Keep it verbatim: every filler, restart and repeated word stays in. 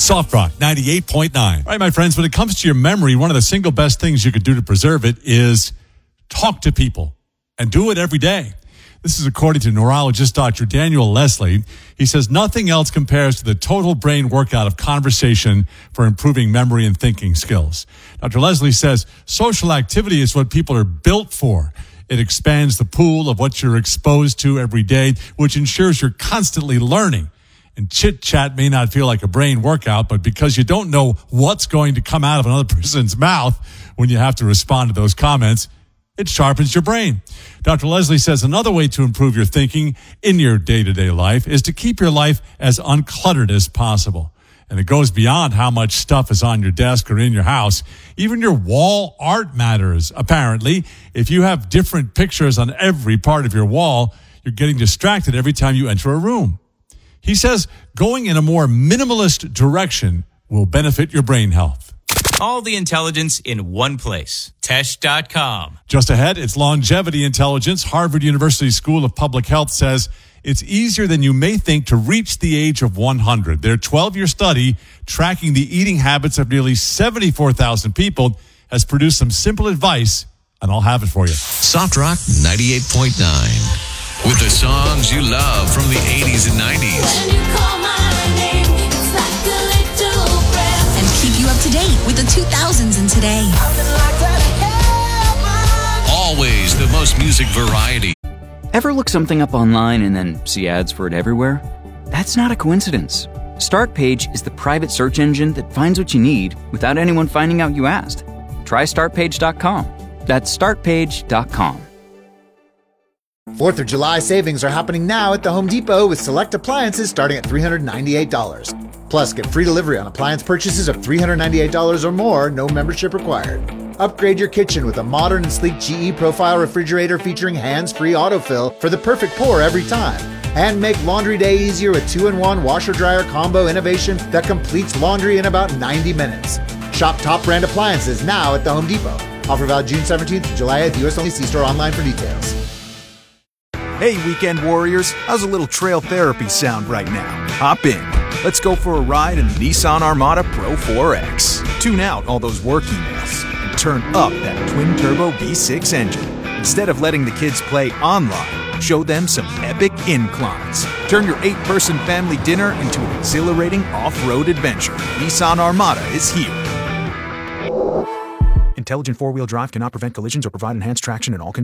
Soft Rock ninety-eight point nine. All right, my friends, when it comes to your memory, one of the single best things you could do to preserve it is talk to people and do it every day. This is according to neurologist Doctor Daniel Leslie. He says nothing else compares to the total brain workout of conversation for improving memory and thinking skills. Doctor Leslie says social activity is what people are built for. It expands the pool of what you're exposed to every day, which ensures you're constantly learning. And chit-chat may not feel like a brain workout, but because you don't know what's going to come out of another person's mouth when you have to respond to those comments, it sharpens your brain. Doctor Leslie says another way to improve your thinking in your day-to-day life is to keep your life as uncluttered as possible. And it goes beyond how much stuff is on your desk or in your house. Even your wall art matters, apparently. If you have different pictures on every part of your wall, you're getting distracted every time you enter a room. He says going in a more minimalist direction will benefit your brain health. All the intelligence in one place. Tesh dot com. Just ahead, it's longevity intelligence. Harvard University School of Public Health says it's easier than you may think to reach the age of one hundred. Their twelve-year study tracking the eating habits of nearly seventy-four thousand people has produced some simple advice, and I'll have it for you. Soft Rock ninety-eight point nine. With the songs you love from the eighties and nineties. When you call my name, it's like a little breath. And keep you up to date with the two thousands and today. Always the most music variety. Ever look something up online and then see ads for it everywhere? That's not a coincidence. StartPage is the private search engine that finds what you need without anyone finding out you asked. Try start page dot com. That's start page dot com. fourth of July savings are happening now at the Home Depot with select appliances starting at three hundred ninety-eight dollars. Plus, get free delivery on appliance purchases of three hundred ninety-eight dollars or more, no membership required. Upgrade your kitchen with a modern and sleek G E Profile refrigerator featuring hands-free autofill for the perfect pour every time. And make laundry day easier with two in one washer-dryer combo innovation that completes laundry in about ninety minutes. Shop top brand appliances now at the Home Depot. Offer valid June seventeenth to July eighth, U S only. See store online for details. Hey, weekend warriors, how's a little trail therapy sound right now? Hop in. Let's go for a ride in the Nissan Armada Pro four X. Tune out all those work emails and turn up that twin-turbo V six engine. Instead of letting the kids play online, show them some epic inclines. Turn your eight-person family dinner into an exhilarating off-road adventure. Nissan Armada is here. Intelligent four-wheel drive cannot prevent collisions or provide enhanced traction in all conditions.